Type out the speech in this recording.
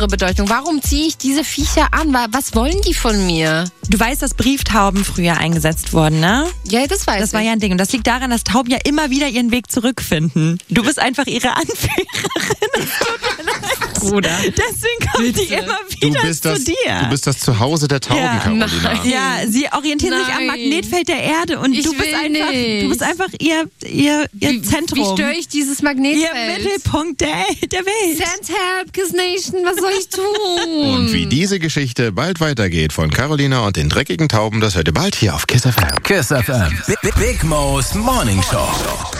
tiefere Bedeutung. Warum ziehe ich diese Viecher an? Was wollen die von mir? Du weißt, dass Brieftauben früher eingesetzt wurden, ne? Ja, das weiß ich. Das war ja ein Ding. Und das liegt daran, dass Tauben ja immer wieder ihren Weg zurückfinden. Du bist einfach ihre Anführerin. Bruder. Deswegen kommen die immer wieder zu dir. Du bist das Zuhause der Tauben, Ja. Carolina. Ja, sie orientieren sich am Magnetfeld der Erde und du bist einfach ihr Zentrum. Wie störe ich dieses Magnetfeld? Ihr Mittelpunkt der Welt. Send help, Kiss Nation, was soll ich tun? Und wie diese Geschichte bald weitergeht von Carolina und den dreckigen Tauben, das hört ihr bald hier auf KISS FM. KISS FM. Big Mo's Morning Show.